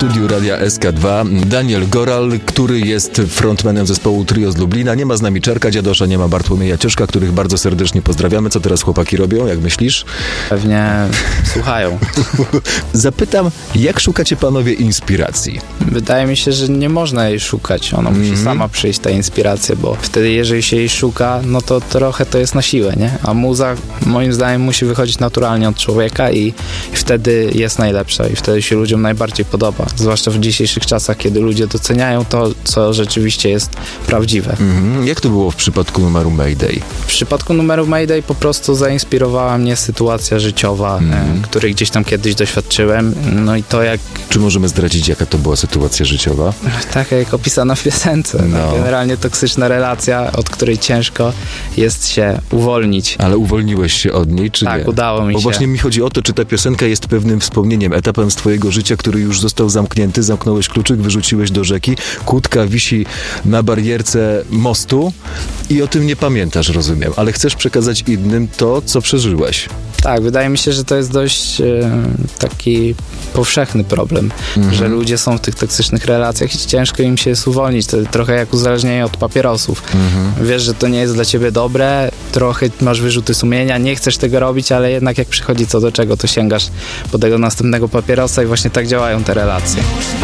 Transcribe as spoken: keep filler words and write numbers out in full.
studiu Radia S K dwa Daniel Goral, który jest frontmanem zespołu Trio z Lublina. Nie ma z nami Czarka Dziadosza, nie ma Bartłomieja Cieszka, których bardzo serdecznie pozdrawiamy. Co teraz chłopaki robią, jak myślisz? Pewnie słuchają. Zapytam, jak szukacie panowie inspiracji? Wydaje mi się, że nie można jej szukać. Ona musi Mhm. sama przyjść, ta inspiracja, bo wtedy jeżeli się jej szuka, no to trochę to jest na siłę, nie? A muza moim zdaniem musi wychodzić naturalnie od człowieka i, i wtedy jest najlepsza i wtedy się ludziom najbardziej podoba. Zwłaszcza w dzisiejszych czasach, kiedy ludzie doceniają to, co rzeczywiście jest prawdziwe. Mhm. Jak to było w przypadku numeru Mayday? W przypadku numeru Mayday po prostu zainspirowała mnie sytuacja życiowa, Mhm. e, której gdzieś tam kiedyś doświadczyłem. No i to jak, Czy możemy zdradzić, jaka to była sytuacja życiowa? tak jak opisana w piosence. No. No. Generalnie toksyczna relacja, od której ciężko jest się uwolnić. Ale uwolniłeś się od niej, czy Tak, nie? udało mi Bo się. właśnie mi chodzi o to, czy ta piosenka jest pewnym wspomnieniem, etapem z twojego życia, który już został zamknięty, zamknąłeś kluczyk, wyrzuciłeś do rzeki, kłódka wisi na barierce mostu i o tym nie pamiętasz, rozumiem, ale chcesz przekazać innym to, co przeżyłeś. Tak, wydaje mi się, że to jest dość e, taki powszechny problem, Mhm. że ludzie są w tych toksycznych relacjach i ciężko im się jest uwolnić. To trochę jak uzależnienie od papierosów. Mhm. Wiesz, że to nie jest dla ciebie dobre, trochę masz wyrzuty sumienia, nie chcesz tego robić, ale jednak jak przychodzi co do czego, to sięgasz po tego następnego papierosa i właśnie tak działają te relacje.